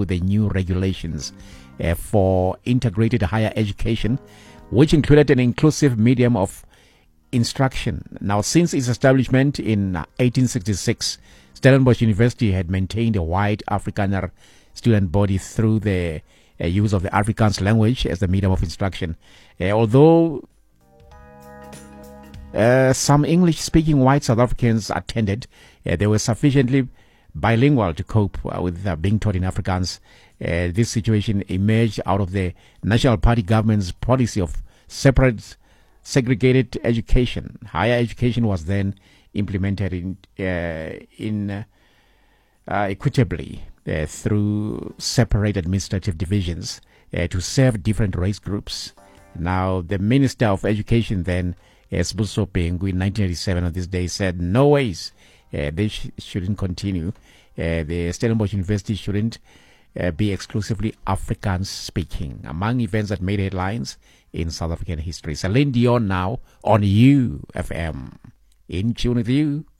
with the new regulations for integrated higher education, which included an inclusive medium of instruction. Now, since its establishment in 1866, Stellenbosch University had maintained a wide Afrikaner student body through the use of the Afrikaans language as the medium of instruction. Although some English-speaking white South Africans attended, they were sufficiently bilingual to cope with being taught in Afrikaans. This situation emerged out of the National Party government's policy of segregated education. Higher education was then implemented equitably through separate administrative divisions to serve different race groups. Now, the Minister of Education then, Sbuso Pengu, in 1987 on this day said, no ways, this shouldn't continue. The Stellenbosch University shouldn't be exclusively Afrikaans speaking. Among events that made headlines in South African history. Celine Dion now on UFM. In tune with you.